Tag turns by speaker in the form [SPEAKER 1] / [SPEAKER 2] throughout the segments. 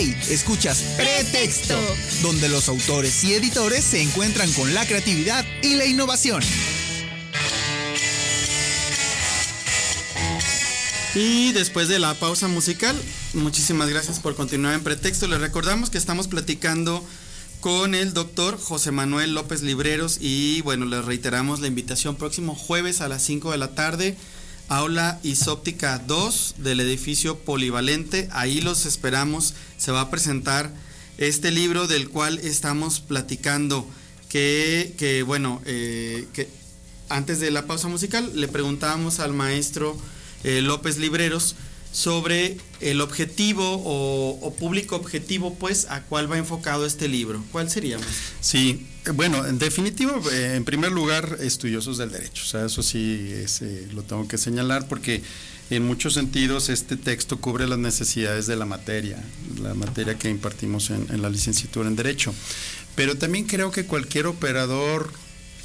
[SPEAKER 1] Hey, escuchas Pretexto, donde los autores y editores se encuentran con la creatividad y la innovación.
[SPEAKER 2] Y después de la pausa musical, muchísimas gracias por continuar en Pretexto. Les recordamos que estamos platicando con el doctor José Manuel López Libreros y bueno, les reiteramos la invitación próximo jueves a las 5 de la tarde, aula Isóptica 2 del edificio Polivalente. Ahí los esperamos. Se va a presentar este libro del cual estamos platicando, que antes de la pausa musical le preguntábamos al maestro López Libreros sobre el objetivo o público objetivo, pues, a cuál va enfocado este libro. ¿Cuál sería, maestro?
[SPEAKER 3] Sí, bueno, en definitivo, en primer lugar, estudiosos del derecho. O sea, eso sí lo tengo que señalar porque en muchos sentidos este texto cubre las necesidades de la materia que impartimos en la licenciatura en Derecho. Pero también creo que cualquier operador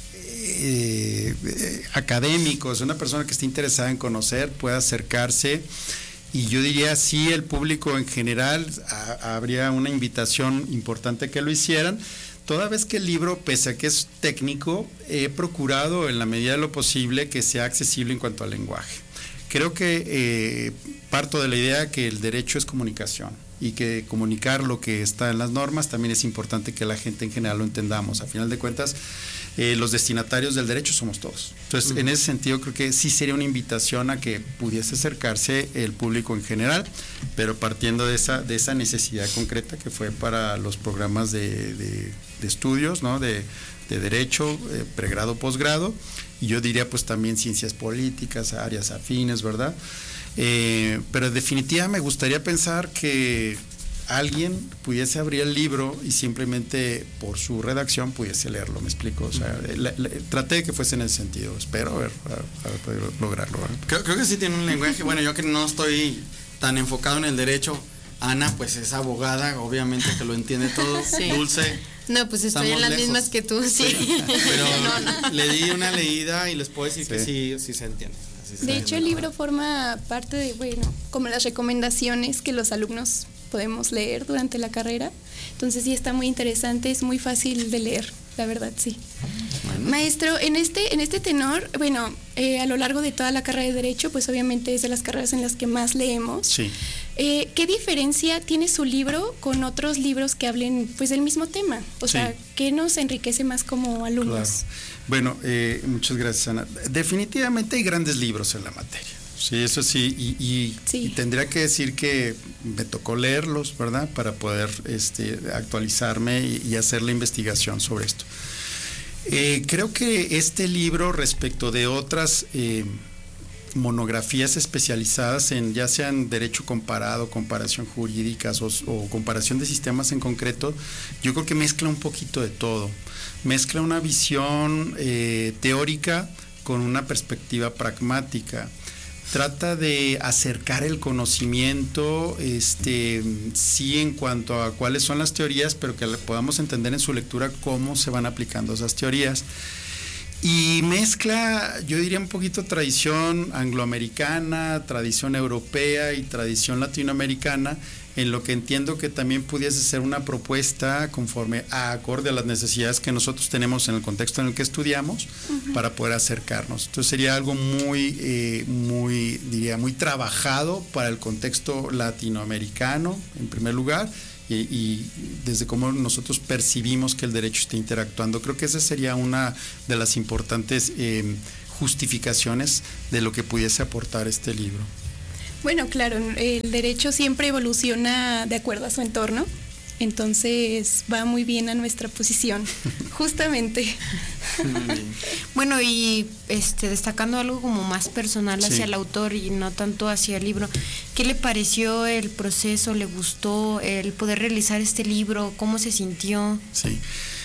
[SPEAKER 3] académico, es una persona que esté interesada en conocer, puede acercarse, y yo diría sí, el público en general habría una invitación importante que lo hicieran, toda vez que el libro, pese a que es técnico, he procurado en la medida de lo posible que sea accesible en cuanto al lenguaje. Creo que parto de la idea que el derecho es comunicación y que comunicar lo que está en las normas también es importante que la gente en general lo entendamos. A final de cuentas, los destinatarios del derecho somos todos. Entonces, en ese sentido, creo que sí sería una invitación a que pudiese acercarse el público en general, pero partiendo de esa necesidad concreta que fue para los programas de estudios, ¿no? de derecho, pregrado, posgrado, y yo diría pues también ciencias políticas, áreas afines, ¿verdad? Pero en definitiva me gustaría pensar que alguien pudiese abrir el libro y simplemente por su redacción pudiese leerlo, ¿me explico? O sea, traté de que fuese en ese sentido, espero a ver poder lograrlo, ¿verdad?
[SPEAKER 2] Creo que sí tiene un lenguaje, bueno, yo que no estoy tan enfocado en el derecho, Ana pues es abogada, obviamente que lo entiende todo, sí. Dulce.
[SPEAKER 4] No, pues estoy en las
[SPEAKER 2] lejos.
[SPEAKER 4] mismas que tú, sí.
[SPEAKER 2] Pero no. Le di una leída y les puedo decir que sí se entiende.
[SPEAKER 5] De hecho, el libro forma parte de, como las recomendaciones que los alumnos podemos leer durante la carrera. Entonces sí está muy interesante, es muy fácil de leer, la verdad, sí. Bueno. Maestro, en este tenor, a lo largo de toda la carrera de Derecho, pues obviamente es de las carreras en las que más leemos. Sí. ¿Qué diferencia tiene su libro con otros libros que hablen pues del mismo tema? O sea, ¿qué nos enriquece más como alumnos?
[SPEAKER 3] Claro. Bueno, muchas gracias, Ana. Definitivamente hay grandes libros en la materia. Sí, eso sí, y tendría que decir que me tocó leerlos, ¿verdad? Para poder actualizarme y hacer la investigación sobre esto. Creo que este libro, respecto de otras monografías especializadas en ya sean derecho comparado, comparación jurídicas o comparación de sistemas en concreto, yo creo que mezcla un poquito de todo. Mezcla una visión teórica con una perspectiva pragmática. Trata de acercar el conocimiento, sí, en cuanto a cuáles son las teorías, pero que podamos entender en su lectura cómo se van aplicando esas teorías. Y mezcla, yo diría, un poquito tradición angloamericana, tradición europea y tradición latinoamericana, en lo que entiendo que también pudiese ser una propuesta conforme acorde a las necesidades que nosotros tenemos en el contexto en el que estudiamos, para poder acercarnos. Entonces sería algo muy trabajado para el contexto latinoamericano, en primer lugar, y desde cómo nosotros percibimos que el derecho está interactuando. Creo que esa sería una de las importantes justificaciones de lo que pudiese aportar este libro.
[SPEAKER 5] Bueno, claro, el derecho siempre evoluciona de acuerdo a su entorno, entonces va muy bien a nuestra posición, justamente.
[SPEAKER 4] Bueno, y destacando algo como más personal hacia el autor y no tanto hacia el libro, ¿qué le pareció el proceso? ¿Le gustó el poder realizar este libro? ¿Cómo se sintió?
[SPEAKER 3] Sí,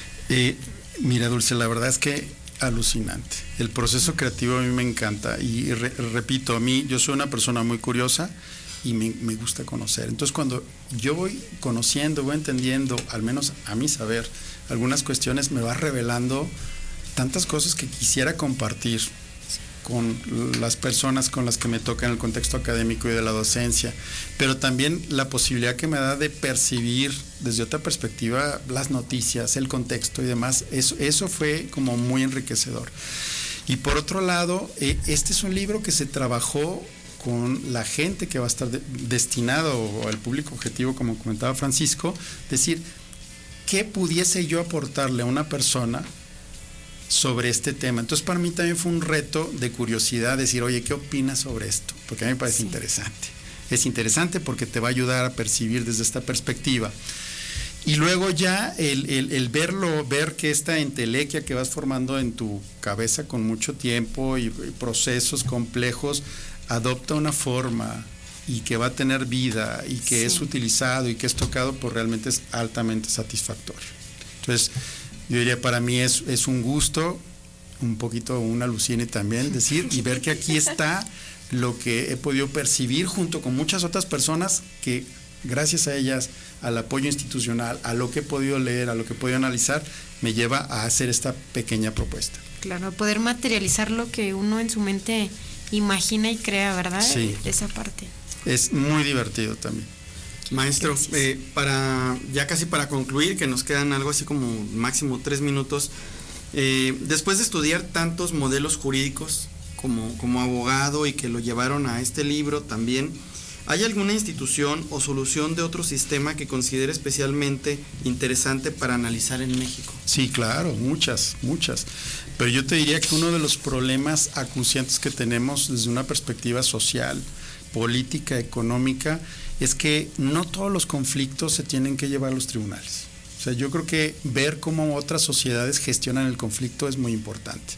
[SPEAKER 3] mira, Dulce, la verdad es que alucinante. El proceso creativo a mí me encanta y repito, yo soy una persona muy curiosa y me gusta conocer. Entonces, cuando yo voy conociendo, voy entendiendo, al menos a mi saber, algunas cuestiones, me va revelando tantas cosas que quisiera compartir. con las personas con las que me toca en el contexto académico y de la docencia, pero también la posibilidad que me da de percibir desde otra perspectiva las noticias, el contexto y demás, eso fue como muy enriquecedor. Y por otro lado, este es un libro que se trabajó con la gente que va a estar destinado al público objetivo, como comentaba Francisco, decir, ¿qué pudiese yo aportarle a una persona sobre este tema? Entonces para mí también fue un reto de curiosidad, decir, oye, ¿qué opinas sobre esto? Porque a mí me parece interesante. Es interesante porque te va a ayudar a percibir desde esta perspectiva. Y luego ya el ver que esta entelequia que vas formando en tu cabeza con mucho tiempo y procesos complejos, adopta una forma y que va a tener vida y que es utilizado y que es tocado, pues realmente es altamente satisfactorio. Entonces, yo diría, para mí es un gusto, un poquito un alucine también, decir, y ver que aquí está lo que he podido percibir junto con muchas otras personas que gracias a ellas, al apoyo institucional, a lo que he podido leer, a lo que he podido analizar, me lleva a hacer esta pequeña propuesta.
[SPEAKER 4] Claro, poder materializar lo que uno en su mente imagina y crea, ¿verdad?
[SPEAKER 3] Sí.
[SPEAKER 4] Esa parte.
[SPEAKER 3] Es muy divertido también.
[SPEAKER 2] Maestro, ya casi para concluir, que nos quedan algo así como máximo 3 minutos, después de estudiar tantos modelos jurídicos como abogado y que lo llevaron a este libro también, ¿hay alguna institución o solución de otro sistema que considere especialmente interesante para analizar en México?
[SPEAKER 3] Sí, claro, muchas. Pero yo te diría que uno de los problemas acuciantes que tenemos desde una perspectiva social, política, económica, es que no todos los conflictos se tienen que llevar a los tribunales. O sea, yo creo que ver cómo otras sociedades gestionan el conflicto es muy importante.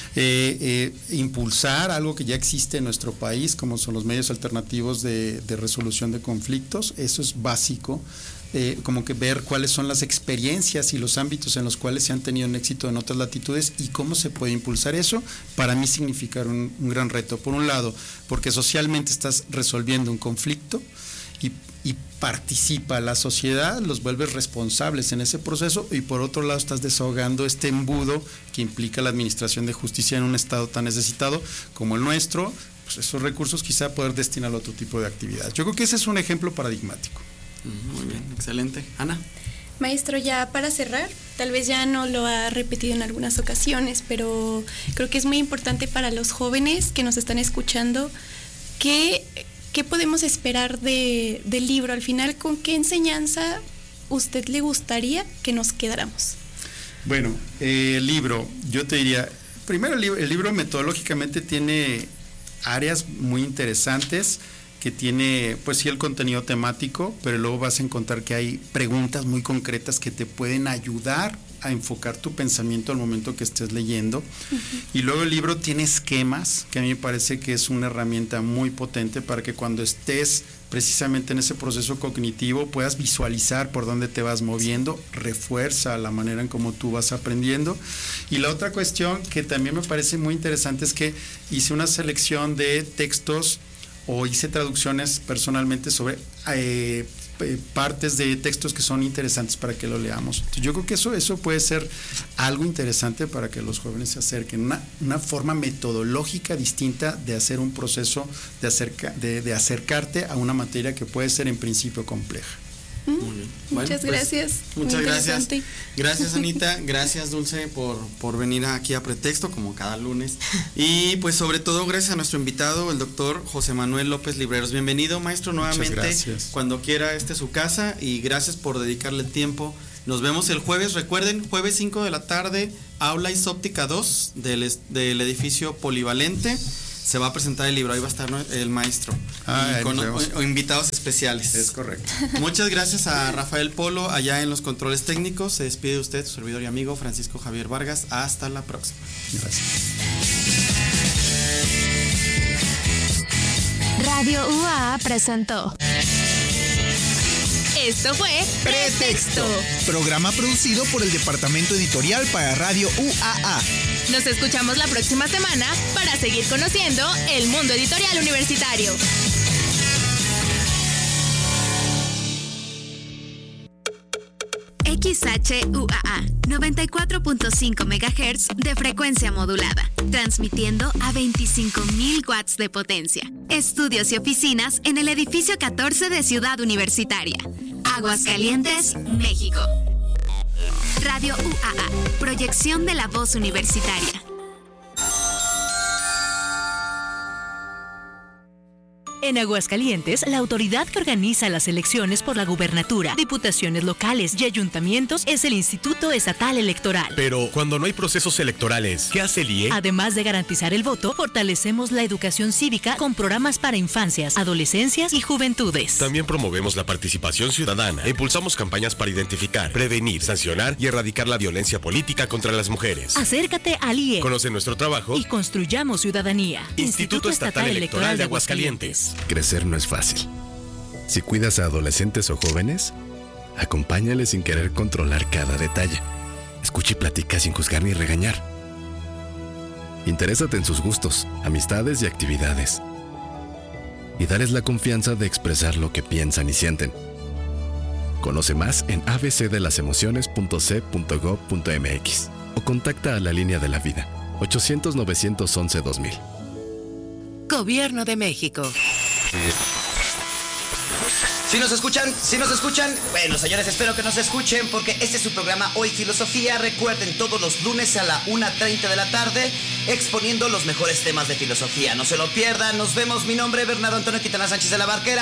[SPEAKER 3] Impulsar algo que ya existe en nuestro país, como son los medios alternativos de resolución de conflictos, eso es básico. Como que ver cuáles son las experiencias y los ámbitos en los cuales se han tenido un éxito en otras latitudes y cómo se puede impulsar eso, para mí significa un gran reto. Por un lado, porque socialmente estás resolviendo un conflicto y participa la sociedad, los vuelves responsables en ese proceso, y por otro lado estás desahogando este embudo que implica la administración de justicia en un estado tan necesitado como el nuestro, pues esos recursos quizá poder destinar a otro tipo de actividad. Yo creo que ese es un ejemplo paradigmático.
[SPEAKER 2] Muy bien, excelente. Ana.
[SPEAKER 5] Maestro, ya para cerrar, tal vez ya no lo ha repetido en algunas ocasiones, pero creo que es muy importante para los jóvenes que nos están escuchando, ¿qué podemos esperar del libro? Al final, ¿con qué enseñanza usted le gustaría que nos quedáramos?
[SPEAKER 3] Bueno, el libro, yo te diría, primero el libro metodológicamente tiene áreas muy interesantes, que tiene, pues sí, el contenido temático, pero luego vas a encontrar que hay preguntas muy concretas que te pueden ayudar a enfocar tu pensamiento al momento que estés leyendo. Y luego el libro tiene esquemas, que a mí me parece que es una herramienta muy potente para que cuando estés precisamente en ese proceso cognitivo puedas visualizar por dónde te vas moviendo, refuerza la manera en cómo tú vas aprendiendo. Y la otra cuestión que también me parece muy interesante es que hice una selección de textos o hice traducciones personalmente sobre partes de textos que son interesantes para que lo leamos. Entonces, yo creo que eso puede ser algo interesante para que los jóvenes se acerquen, una forma metodológica distinta de hacer un proceso, de acercarte a una materia que puede ser en principio compleja.
[SPEAKER 2] Muy bien. Bueno,
[SPEAKER 5] muchas gracias.
[SPEAKER 2] Muchas gracias. Gracias, Anita. Gracias, Dulce, por venir aquí a Pretexto, como cada lunes. Y pues sobre todo gracias a nuestro invitado, el doctor José Manuel López Libreros. Bienvenido, maestro, nuevamente.
[SPEAKER 3] Muchas gracias.
[SPEAKER 2] Cuando quiera, esta es su casa, y gracias por dedicarle el tiempo. Nos vemos el jueves, recuerden, jueves 5 de la tarde, Aula Isóptica 2 del edificio Polivalente. Se va a presentar el libro, ahí va a estar el maestro y con invitados especiales.
[SPEAKER 3] Es correcto.
[SPEAKER 2] Muchas gracias a Rafael Polo allá en los controles técnicos. Se despide de usted, su servidor y amigo Francisco Javier Vargas. Hasta la próxima.
[SPEAKER 3] Gracias.
[SPEAKER 6] Radio UAA presentó. Esto fue
[SPEAKER 1] Pretexto, programa producido por el Departamento Editorial para Radio UAA.
[SPEAKER 6] Nos escuchamos la próxima semana para seguir conociendo el mundo editorial universitario.
[SPEAKER 7] XHUAA 94.5 MHz de frecuencia modulada, transmitiendo a 25,000 watts de potencia. Estudios y oficinas en el edificio 14 de Ciudad Universitaria. Aguascalientes, México. Radio UAA, proyección de la voz universitaria.
[SPEAKER 8] En Aguascalientes, la autoridad que organiza las elecciones por la gubernatura, diputaciones locales y ayuntamientos es el Instituto Estatal Electoral.
[SPEAKER 9] Pero cuando no hay procesos electorales, ¿qué hace el IE?
[SPEAKER 8] Además de garantizar el voto, fortalecemos la educación cívica con programas para infancias, adolescencias y juventudes.
[SPEAKER 9] También promovemos la participación ciudadana e impulsamos campañas para identificar, prevenir, sancionar y erradicar la violencia política contra las mujeres.
[SPEAKER 8] Acércate al IE.
[SPEAKER 9] Conoce nuestro trabajo
[SPEAKER 8] y construyamos ciudadanía.
[SPEAKER 9] Instituto Estatal Electoral de Aguascalientes.
[SPEAKER 10] Crecer no es fácil. Si cuidas a adolescentes o jóvenes, acompáñales sin querer controlar cada detalle. Escucha y platica sin juzgar ni regañar. Interésate en sus gustos, amistades y actividades. Y darles la confianza de expresar lo que piensan y sienten. Conoce más en abcdelasemociones.c.gov.mx o contacta a la Línea de la Vida, 800-911-2000.
[SPEAKER 11] Gobierno de México.
[SPEAKER 12] Si nos escuchan, bueno, señores, espero que nos escuchen porque este es su programa Hoy Filosofía. Recuerden, todos los lunes a la 1:30 de la tarde, exponiendo los mejores temas de filosofía. No se lo pierdan, nos vemos. Mi nombre es Bernardo Antonio Quintana Sánchez de la Barquera.